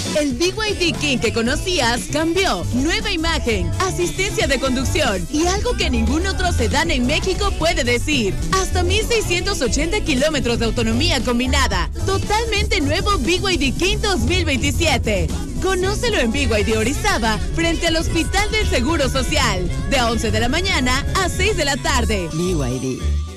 El BYD King que conocías cambió. Nueva imagen, asistencia de conducción y algo que ningún otro sedán en México puede decir. Hasta 1,680 kilómetros de autonomía combinada. Totalmente nuevo BYD King 2027. Conócelo en BYD Orizaba, frente al Hospital del Seguro Social. De 11 de la mañana a 6 de la tarde. BYD.